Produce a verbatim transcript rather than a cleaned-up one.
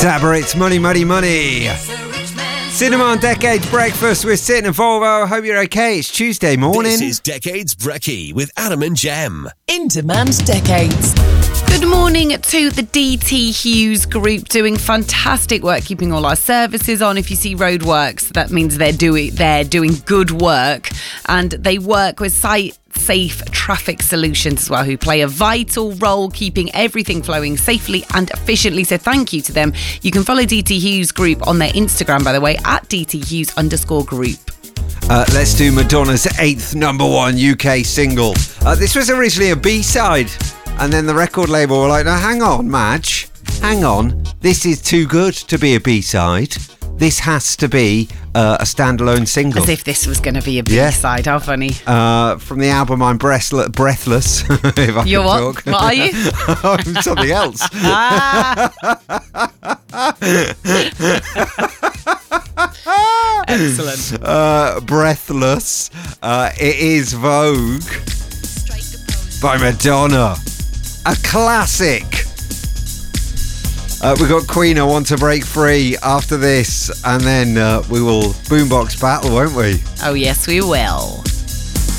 Dabber, it's money, money, money. Cinema on Decades Breakfast with Sit and Volvo. Hope you're okay. It's Tuesday morning. This is Decades Brekkie with Adam and Jem. In Demand Decades. Good morning to the D T Hughes Group, doing fantastic work keeping all our services on. If you see roadworks, that means they're doing they're doing good work, and they work with site safe traffic solutions as well, who play a vital role keeping everything flowing safely and efficiently. So thank you to them. You can follow D T Hughes Group on their Instagram, by the way, at D T Hughes underscore group. Uh, let's do Madonna's eighth number one U K single. Uh, this was originally a B-side, and then the record label were like, no, hang on, Madge, hang on. This is too good to be a B-side. This has to be uh, a standalone single. As if this was going to be a B-side. Yeah. How funny. Uh, from the album I'm breathless. breathless if I You're what? Talk. What are you? I'm something else. Ah. Excellent. Uh, breathless. Uh, it is Vogue by Madonna. A classic. Uh, we've got Queen, I Want to Break Free after this, and then uh, we will boombox battle, won't we? Oh, yes, we will.